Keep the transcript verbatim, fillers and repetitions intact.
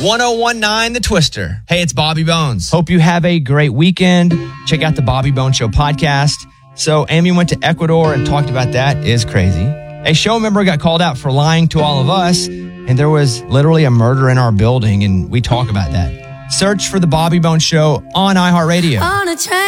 one oh one nine The Twister. Hey, it's Bobby Bones. Hope you have a great weekend. Check out the Bobby Bones Show podcast. So Amy went to Ecuador and talked about that. It is crazy. A show member got called out for lying to all of us, and there was literally a murder in our building, and we talk about that. Search for the Bobby Bones Show on iHeartRadio. On a train.